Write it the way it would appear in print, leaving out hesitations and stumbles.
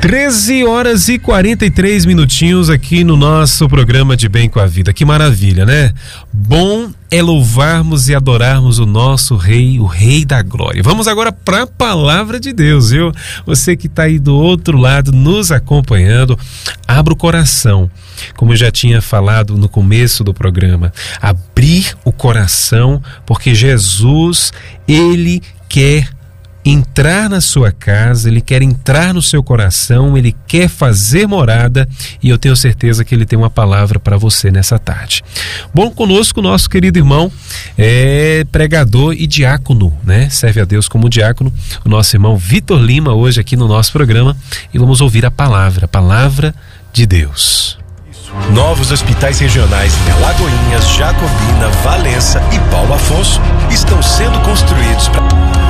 13 horas e 43 minutinhos aqui no nosso programa de Bem com a Vida. Que maravilha, né? Bom é louvarmos e adorarmos o nosso Rei, o Rei da Glória. Vamos agora para a Palavra de Deus, viu? Você que está aí do outro lado nos acompanhando, abra o coração. Como eu já tinha falado no começo do programa, abrir o coração, porque Jesus, Ele quer entrar na sua casa, Ele quer entrar no seu coração, Ele quer fazer morada, e eu tenho certeza que Ele tem uma palavra para você nessa tarde. Bom, conosco o nosso querido irmão é pregador e diácono, né? Serve a Deus como diácono, o nosso irmão Vitor Lima, hoje aqui no nosso programa, e vamos ouvir a palavra de Deus. Novos hospitais regionais em Alagoinhas, Jacobina, Valença e Paulo Afonso estão sendo construídos para